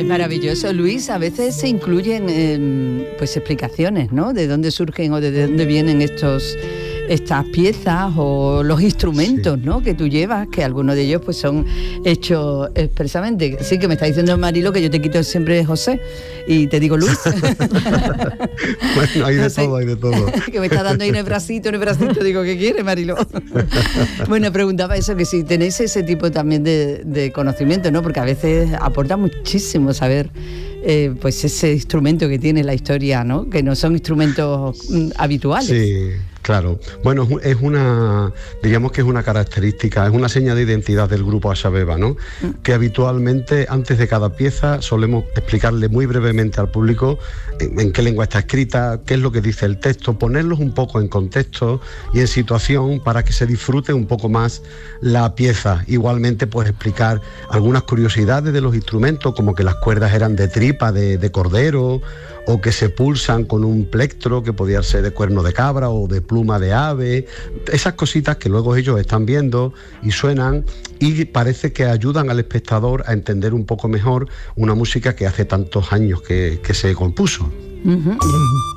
maravilloso, Luis. A veces se incluyen pues explicaciones, ¿no? De dónde surgen o de dónde vienen estas piezas o los instrumentos, ¿no? Que tú llevas, que algunos de ellos pues son hechos expresamente. Sí, que me está diciendo Marilo que yo te quito siempre José y te digo Luis. Bueno, hay de todo, hay de todo. Que me está dando ahí en el bracito, digo, ¿qué quiere, Marilo? Bueno, preguntaba eso, que si tenéis ese tipo también de conocimiento, ¿no? Porque a veces aporta muchísimo saber pues ese instrumento que tiene la historia, ¿no? Que no son instrumentos habituales. Sí. Claro, bueno, diríamos que es una característica, es una seña de identidad del grupo Asha Beba, ¿no? Que habitualmente antes de cada pieza solemos explicarle muy brevemente al público en qué lengua está escrita, qué es lo que dice el texto, ponerlos un poco en contexto y en situación para que se disfrute un poco más la pieza. Igualmente, pues explicar algunas curiosidades de los instrumentos, como que las cuerdas eran de tripa, de cordero, o que se pulsan con un plectro que podía ser de cuerno de cabra o de pluma de ave, esas cositas que luego ellos están viendo y suenan y parece que ayudan al espectador a entender un poco mejor una música que hace tantos años que se compuso. Uh-huh.